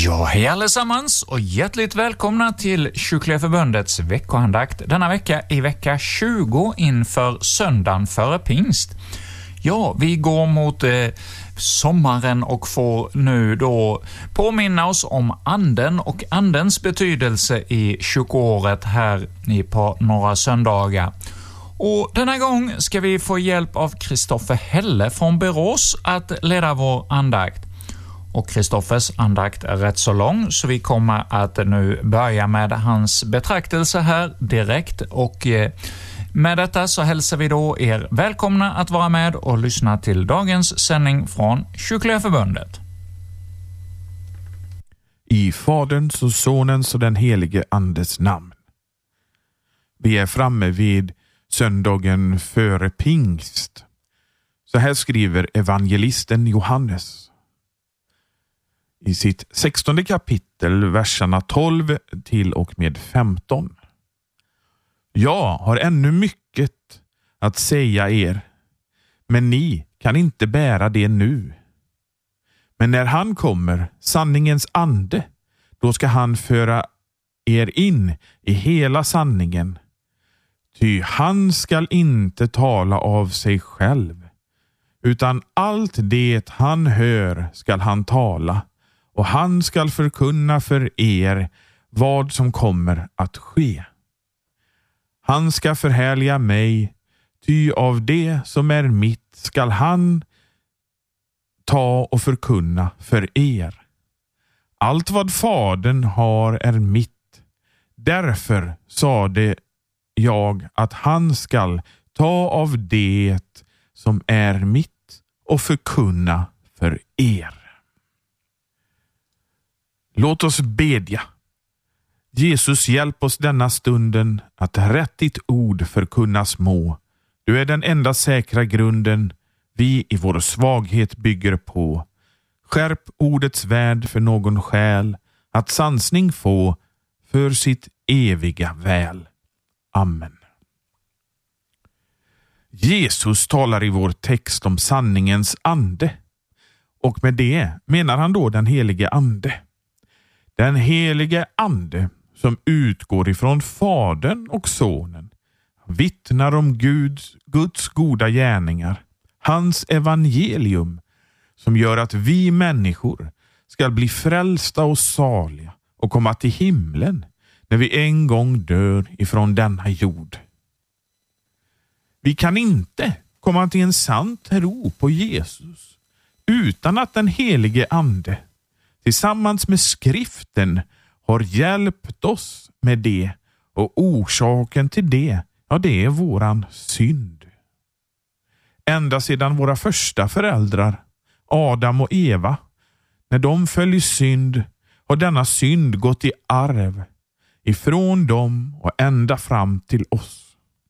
Ja, hej allesammans och hjärtligt välkomna till Kyrkliga Förbundets veckoandakt denna vecka i vecka 20 inför söndagen före pingst. Ja, vi går mot sommaren och får nu då påminna oss om anden och andens betydelse i kyrkoåret här på några söndagar. Och denna gång ska vi få hjälp av Kristoffer Helle från Borås att leda vår andakt. Och Kristoffers andakt är rätt så lång, så vi kommer att nu börja med hans betraktelse här direkt. Och med detta så hälsar vi då er välkomna att vara med och lyssna till dagens sändning från Kyrkliga Förbundet. I Faderns och Sonens och den helige Andes namn. Vi är framme vid söndagen före pingst. Så här skriver evangelisten Johannes. I sitt 16 kapitel, verserna 12 till och med 15. Jag har ännu mycket att säga er, men ni kan inte bära det nu. Men när han kommer, sanningens ande, då ska han föra er in i hela sanningen. Ty han skall inte tala av sig själv, utan allt det han hör skall han tala. Och han skall förkunna för er vad som kommer att ske. Han ska förhärliga mig, ty av det som är mitt skall han ta och förkunna för er. Allt vad Fadern har är mitt. Därför sade jag att han skall ta av det som är mitt och förkunna för er. Låt oss bedja. Jesus, hjälp oss denna stunden att rätt ditt ord förkunnas må. Du är den enda säkra grunden vi i vår svaghet bygger på. Skärp ordets värld för någon själ, att sansning få för sitt eviga väl. Amen. Jesus talar i vår text om sanningens ande. Och med det menar han då den helige ande. Den helige ande som utgår ifrån Fadern och Sonen vittnar om Guds goda gärningar, hans evangelium som gör att vi människor ska bli frälsta och saliga och komma till himlen när vi en gång dör ifrån denna jord. Vi kan inte komma till en sann tro på Jesus utan att den helige ande tillsammans med skriften har hjälpt oss med det, och orsaken till det, ja, det är våran synd. Ända sedan våra första föräldrar, Adam och Eva, när de föll i synd, har denna synd gått i arv ifrån dem och ända fram till oss.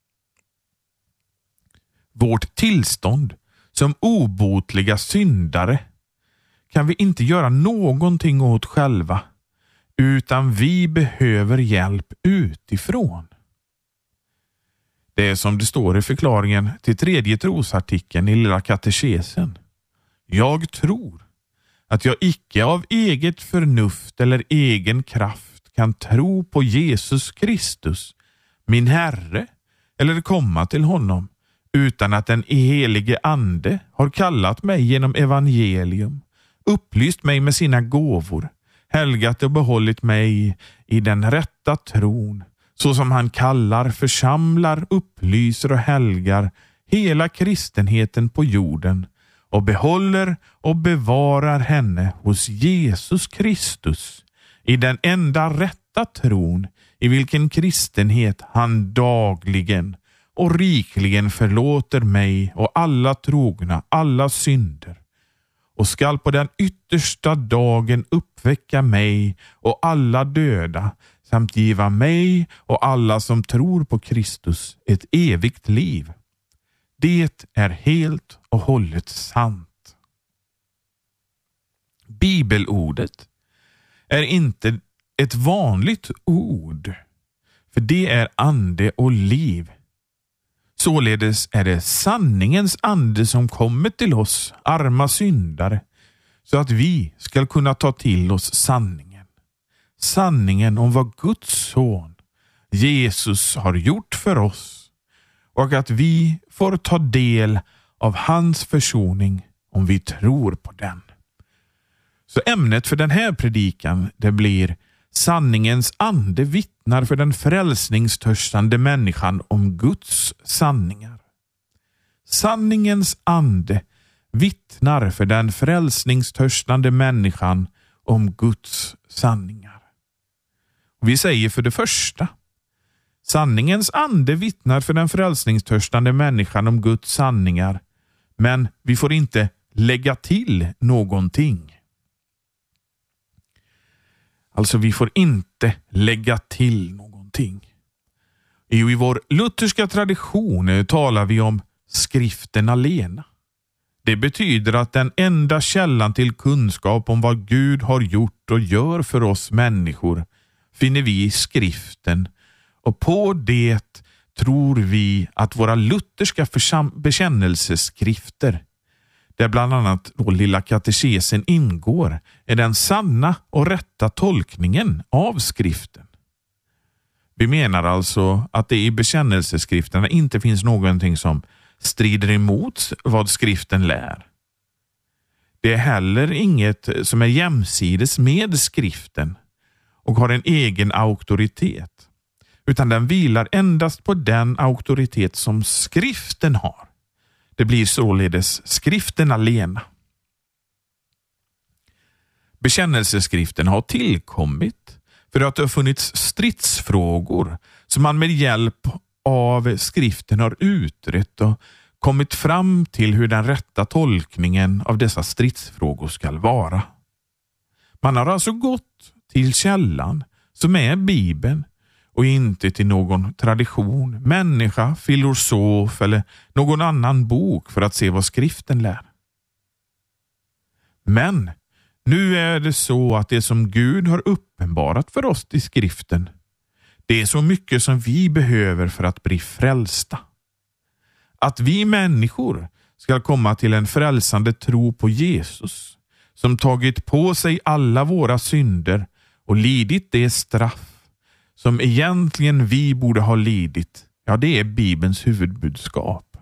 Vårt tillstånd som obotliga syndare kan vi inte göra någonting åt själva, utan vi behöver hjälp utifrån. Det är som det står i förklaringen till 3:e trosartikeln i Lilla katekesen. Jag tror att jag icke av eget förnuft eller egen kraft kan tro på Jesus Kristus, min Herre, eller komma till honom, utan att den helige ande har kallat mig genom evangelium, upplyst mig med sina gåvor, helgat och behållit mig i den rätta tron, så som han kallar, församlar, upplyser och helgar hela kristenheten på jorden och behåller och bevarar henne hos Jesus Kristus i den enda rätta tron, i vilken kristenhet han dagligen och rikligen förlåter mig och alla trogna alla synder, och skall på den yttersta dagen uppväcka mig och alla döda samt giva mig och alla som tror på Kristus ett evigt liv. Det är helt och hållet sant. Bibelordet är inte ett vanligt ord, för det är ande och liv. Således är det sanningens ande som kommer till oss, arma syndare, så att vi ska kunna ta till oss sanningen. Sanningen om vad Guds son Jesus har gjort för oss och att vi får ta del av hans försoning om vi tror på den. Så ämnet för den här predikan, det blir sanningens ande vittnar för den frälsningstörstande människan om Guds sanningar. Sanningens ande vittnar för den frälsningstörstande människan om Guds sanningar. Vi säger för det första: sanningens ande vittnar för den frälsningstörstande människan om Guds sanningar, men vi får inte lägga till någonting. Alltså vi får inte lägga till någonting. I vår lutherska tradition talar vi om skriften alena. Det betyder att den enda källan till kunskap om vad Gud har gjort och gör för oss människor finner vi i skriften, och på det tror vi att våra lutherska bekännelseskrifter, där bland annat lilla katekesen ingår, är den sanna och rätta tolkningen av skriften. Vi menar alltså att det i bekännelseskrifterna inte finns någonting som strider emot vad skriften lär. Det är heller inget som är jämsides med skriften och har en egen auktoritet, utan den vilar endast på den auktoritet som skriften har. Det blir således skriften alena. Bekännelseskriften har tillkommit för att det har funnits stridsfrågor som man med hjälp av skriften har utrett och kommit fram till hur den rätta tolkningen av dessa stridsfrågor ska vara. Man har alltså gått till källan som är Bibeln och inte till någon tradition, människa, filosof eller någon annan bok för att se vad skriften lär. Men nu är det så att det som Gud har uppenbarat för oss i skriften, det är så mycket som vi behöver för att bli frälsta. Att vi människor ska komma till en frälsande tro på Jesus, som tagit på sig alla våra synder och lidit det straff som egentligen vi borde ha lidit. Ja, det är Bibelns huvudbudskap.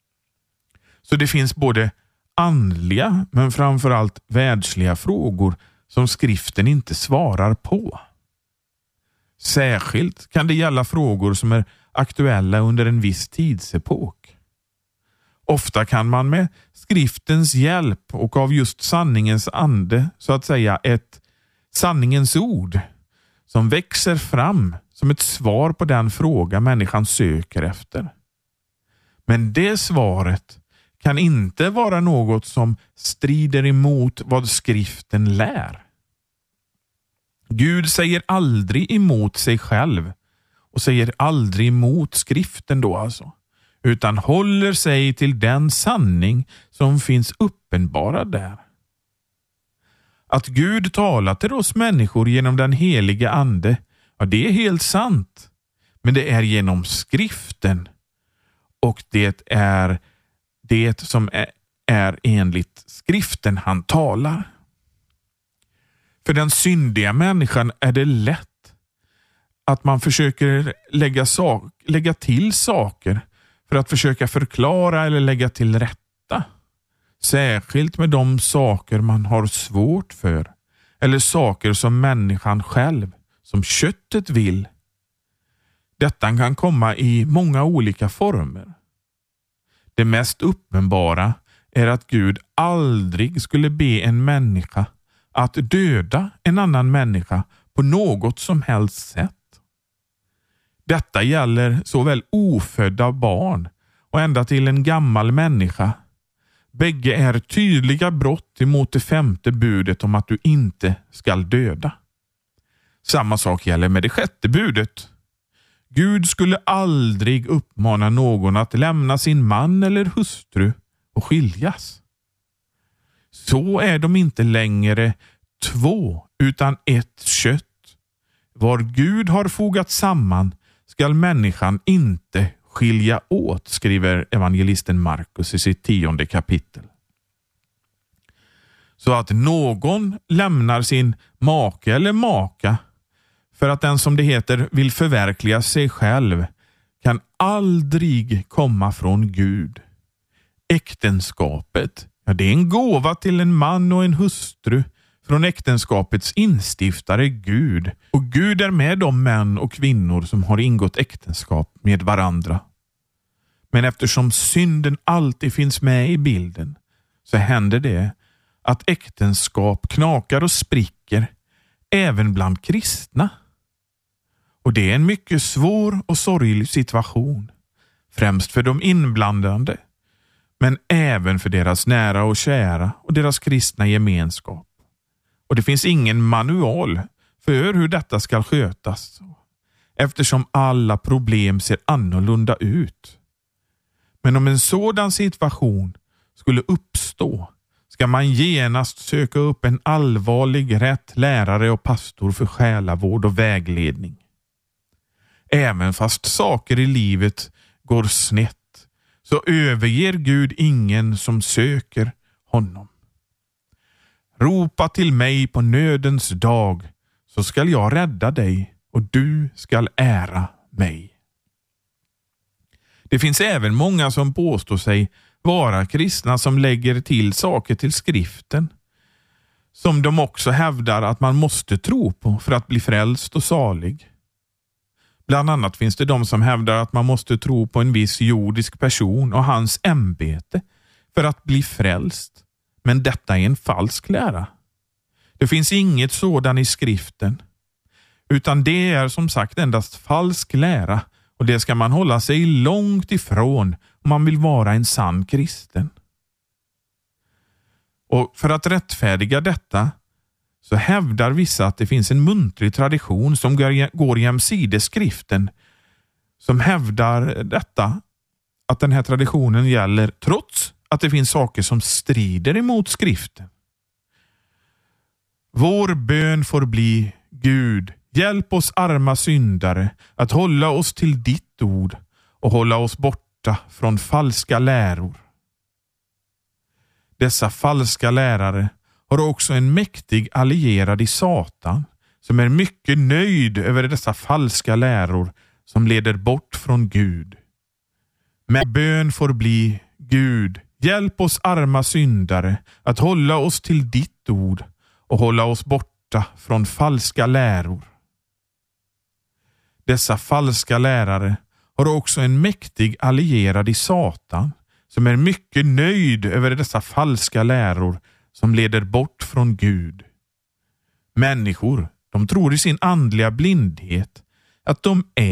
Så det finns både andliga men framförallt världsliga frågor som skriften inte svarar på. Särskilt kan det gälla frågor som är aktuella under en viss tidsepok. Ofta kan man med skriftens hjälp och av just sanningens ande, så att säga ett sanningens ord som växer fram som ett svar på den fråga människan söker efter. Men det svaret kan inte vara något som strider emot vad skriften lär. Gud säger aldrig emot sig själv och säger aldrig emot skriften då alltså, utan håller sig till den sanning som finns uppenbarad där. Att Gud talar till oss människor genom den heliga ande, ja, det är helt sant. Men det är genom skriften, och det är det som är enligt skriften han talar. För den syndiga människan är det lätt att man försöker lägga till saker för att försöka förklara eller lägga till rätta. Särskilt med de saker man har svårt för, eller saker som människan själv, som köttet vill. Detta kan komma i många olika former. Det mest uppenbara är att Gud aldrig skulle be en människa att döda en annan människa på något som helst sätt. Detta gäller såväl ofödda barn och ända till en gammal människa. Bägge är tydliga brott emot det 5:e budet om att du inte ska döda. Samma sak gäller med det 6:e budet. Gud skulle aldrig uppmana någon att lämna sin man eller hustru och skiljas. Så är de inte längre 2 utan ett kött. Vad Gud har fogat samman skall människan inte skilja åt, skriver evangelisten Markus i sitt 10:e kapitel. så att någon lämnar sin make eller maka för att den, som det heter, vill förverkliga sig själv, kan aldrig komma från Gud. Äktenskapet, det är en gåva till en man och en hustru från äktenskapets instiftare Gud. Och Gud är med de män och kvinnor som har ingått äktenskap med varandra. Men eftersom synden alltid finns med i bilden så händer det att äktenskap knakar och spricker även bland kristna. Och det är en mycket svår och sorglig situation, främst för de inblandade, men även för deras nära och kära och deras kristna gemenskap. Och det finns ingen manual för hur detta ska skötas, eftersom alla problem ser annorlunda ut. Men om en sådan situation skulle uppstå ska man genast söka upp en allvarlig rätt lärare och pastor för själavård och vägledning. Även fast saker i livet går snett så överger Gud ingen som söker honom. Ropa till mig på nödens dag så skall jag rädda dig och du skall ära mig. Det finns även många som påstår sig vara kristna som lägger till saker till skriften som de också hävdar att man måste tro på för att bli frälst och salig. Bland annat finns det de som hävdar att man måste tro på en viss jordisk person och hans ämbete för att bli frälst. Men detta är en falsk lära. Det finns inget sådan i skriften, utan det är som sagt endast falsk lära, och det ska man hålla sig långt ifrån om man vill vara en sann kristen. Och för att rättfärdiga detta så hävdar vissa att det finns en muntlig tradition som går jämsides skriften, som hävdar detta, att den här traditionen gäller trots att det finns saker som strider emot skriften. Vår bön får bli: Gud, hjälp oss arma syndare att hålla oss till ditt ord och hålla oss borta från falska läror. Dessa falska lärare har också en mäktig allierad i Satan som är mycket nöjd över dessa falska läror som leder bort från Gud. Men bön får bli: Gud, hjälp oss arma syndare att hålla oss till ditt ord och hålla oss borta från falska läror. Dessa falska lärare har också en mäktig allierad i Satan som är mycket nöjd över dessa falska läror som leder bort från Gud. Människor, de tror i sin andliga blindhet att de är